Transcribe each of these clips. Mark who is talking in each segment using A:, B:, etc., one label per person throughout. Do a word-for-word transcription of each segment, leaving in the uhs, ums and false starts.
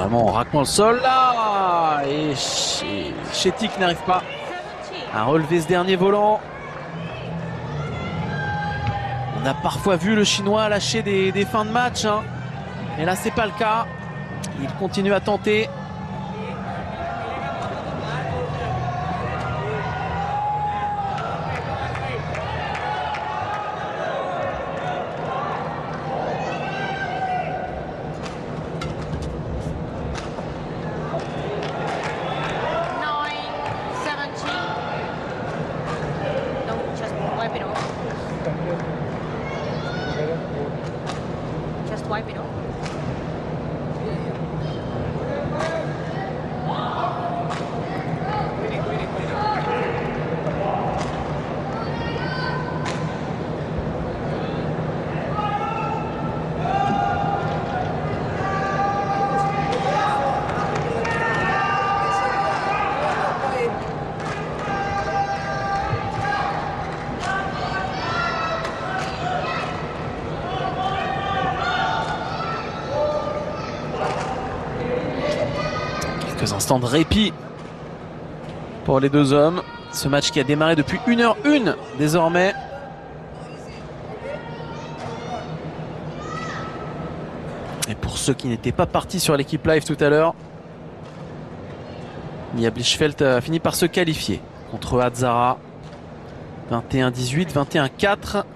A: vraiment en raclant le sol là. Et Chéti n'arrive pas à relever ce dernier volant. On a parfois vu le Chinois lâcher des, des fins de match, hein. Mais là, c'est pas le cas. Il continue à tenter.
B: Just wipe it off.
A: Quelques instants de répit pour les deux hommes. Ce match qui a démarré depuis une heure une désormais. Et pour ceux qui n'étaient pas partis sur l'équipe live tout à l'heure, Mia Blichfeld a fini par se qualifier contre Azzara. vingt et un dix-huit, vingt et un quatre.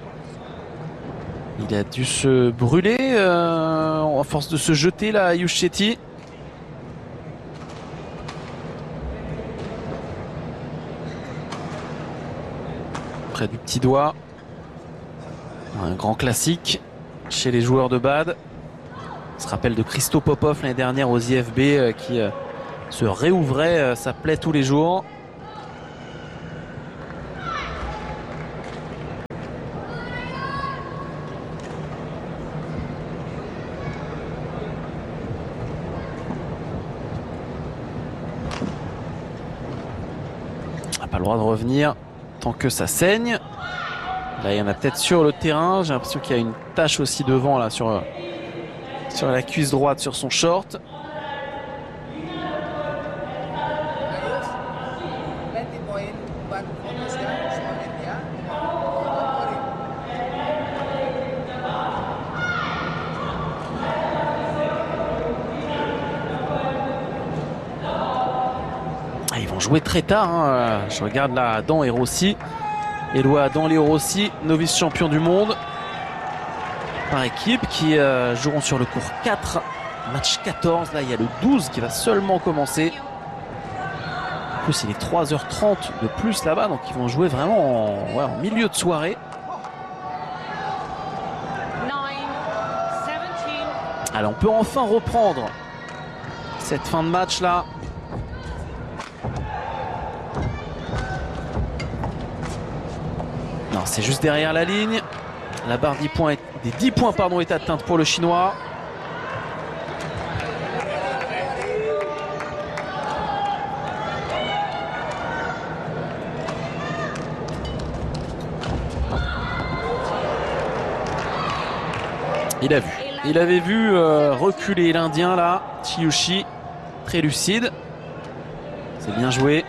A: Il a dû se brûler euh, à force de se jeter là, Ayush Chéti. Près du petit doigt. Un grand classique chez les joueurs de bad. On se rappelle de Christo Popov l'année dernière aux I F B euh, qui euh, se réouvrait euh, sa plaie tous les jours. Pas le droit de revenir tant que ça saigne. Là il y en a peut-être sur le terrain. J'ai l'impression qu'il y a une tache aussi devant là sur, sur la cuisse droite sur son short. Ils vont jouer très tard, hein. Je regarde là Adam et Rossi. Éloi Adam, Léo Rossi, novice champion du monde par équipe qui euh, joueront sur le cours quatre, match quatorze. Là il y a le douze qui va seulement commencer. En plus il est trois heures trente de plus là-bas, donc ils vont jouer vraiment en, ouais, en milieu de soirée. Alors on peut enfin reprendre cette fin de match là. Non, c'est juste derrière la ligne. La barre dix points est, des dix points pardon, est atteinte pour le Chinois. Il a vu. Il avait vu euh, reculer l'Indien là, Chiyushi. Très lucide. C'est bien joué.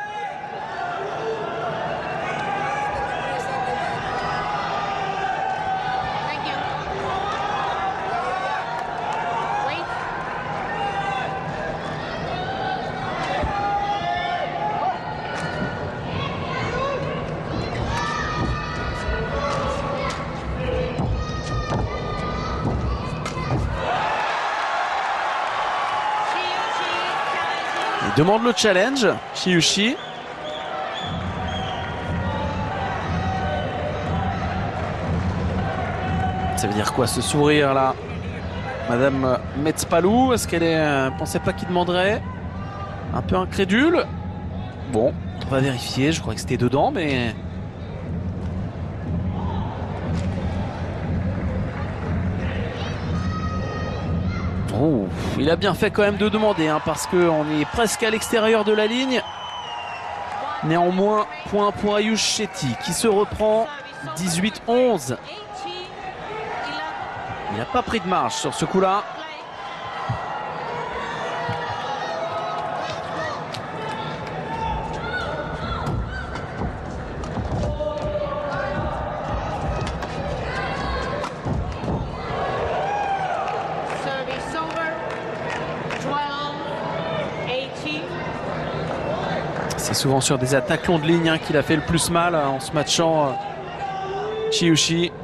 A: Il demande le challenge, Chiyushi. Ça veut dire quoi ce sourire là, Madame Metzpalou? Est-ce qu'elle ne pensait pas qu'il demanderait? Un peu incrédule. Bon, on va vérifier, je crois que c'était dedans, mais... Oh, il a bien fait quand même de demander, hein, parce qu'on est presque à l'extérieur de la ligne. Néanmoins, point pour Ayush Chéti qui se reprend dix-huit onze. Il n'a pas pris de marge sur ce coup-là. C'est souvent sur des attaques longues de ligne hein, qu'il a fait le plus mal hein, en se matchant euh, Chiuchi.